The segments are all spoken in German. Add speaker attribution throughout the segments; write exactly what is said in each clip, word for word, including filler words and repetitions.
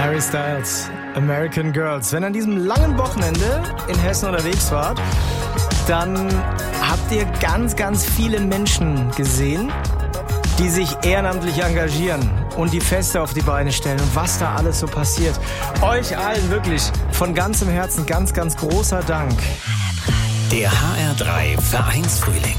Speaker 1: Harry Styles, American Girls. Wenn ihr an diesem langen Wochenende in Hessen unterwegs wart, dann habt ihr ganz, ganz viele Menschen gesehen, die sich ehrenamtlich engagieren und die Feste auf die Beine stellen und was da alles so passiert. Euch allen wirklich von ganzem Herzen ganz, ganz großer Dank.
Speaker 2: Der H R drei Vereinsfrühling.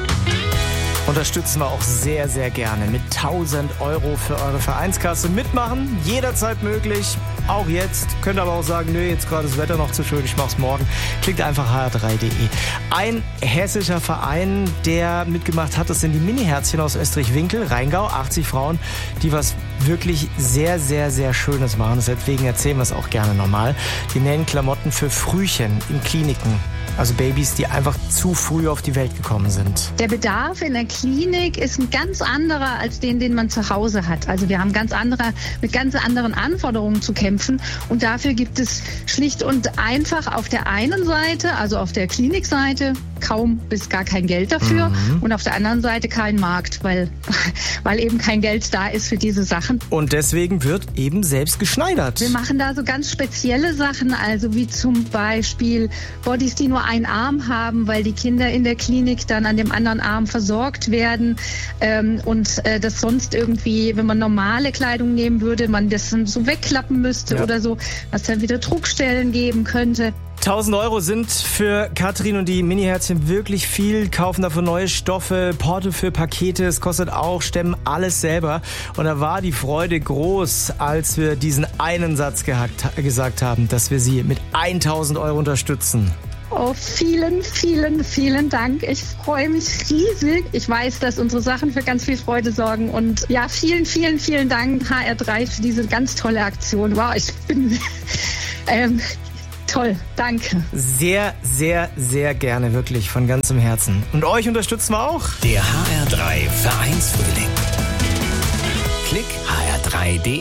Speaker 1: Unterstützen wir auch sehr, sehr gerne mit tausend Euro für eure Vereinskasse. Mitmachen, jederzeit möglich, auch jetzt. Könnt aber auch sagen, nö, jetzt gerade das Wetter noch zu schön, ich mach's morgen. Klickt einfach h r drei punkt d e. Ein hessischer Verein, der mitgemacht hat, das sind die Mini-Herzchen aus Österreich-Winkel, Rheingau, achtzig Frauen, die was wirklich sehr, sehr, sehr Schönes machen. Deswegen erzählen wir es auch gerne nochmal. Die nähen Klamotten für Frühchen in Kliniken. Also Babys, die einfach zu früh auf die Welt gekommen sind.
Speaker 3: Der Bedarf in der Klinik ist ein ganz anderer als den, den man zu Hause hat. Also wir haben ganz andere, mit ganz anderen Anforderungen zu kämpfen. Und dafür gibt es schlicht und einfach auf der einen Seite, also auf der Klinikseite, kaum bis gar kein Geld dafür. Mhm. Und auf der anderen Seite kein Markt, weil, weil eben kein Geld da ist für diese Sachen.
Speaker 1: Und deswegen wird eben selbst geschneidert.
Speaker 3: Wir machen da so ganz spezielle Sachen, also wie zum Beispiel Bodies, die nur einen Arm haben, weil die Kinder in der Klinik dann an dem anderen Arm versorgt werden ähm, und äh, das sonst irgendwie, wenn man normale Kleidung nehmen würde, man das dann so wegklappen müsste ja. oder so, was dann wieder Druckstellen geben könnte.
Speaker 1: tausend Euro sind für Katrin und die Mini-Herzchen wirklich viel, kaufen dafür neue Stoffe, Porto für Pakete, es kostet auch, stemmen alles selber. Und da war die Freude groß, als wir diesen einen Satz gehackt, gesagt haben, dass wir sie mit tausend Euro unterstützen.
Speaker 3: Oh, vielen, vielen, vielen Dank. Ich freue mich riesig. Ich weiß, dass unsere Sachen für ganz viel Freude sorgen. Und ja, vielen, vielen, vielen Dank, H R drei, für diese ganz tolle Aktion. Wow, ich bin ähm, toll. Danke.
Speaker 1: Sehr, sehr, sehr gerne, wirklich, von ganzem Herzen. Und euch unterstützen wir auch.
Speaker 2: Der H R drei Vereinsfrühling. Klick h r drei punkt d